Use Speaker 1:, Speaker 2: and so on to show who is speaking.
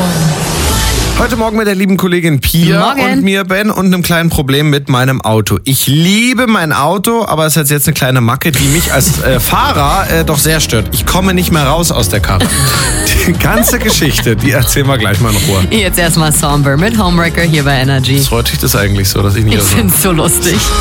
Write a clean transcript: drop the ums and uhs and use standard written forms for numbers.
Speaker 1: Heute Morgen mit der lieben Kollegin Pia und mir, Ben, und einem kleinen Problem mit meinem Auto. Ich liebe mein Auto, aber es hat jetzt eine kleine Macke, die mich als Fahrer doch sehr stört. Ich komme nicht mehr raus aus der Karre. Die ganze Geschichte, die erzählen wir gleich mal in Ruhe.
Speaker 2: Jetzt erstmal Somber mit Homewrecker hier bei Energy.
Speaker 1: Freut dich das eigentlich so, dass ich nicht
Speaker 2: Ich find's so lustig.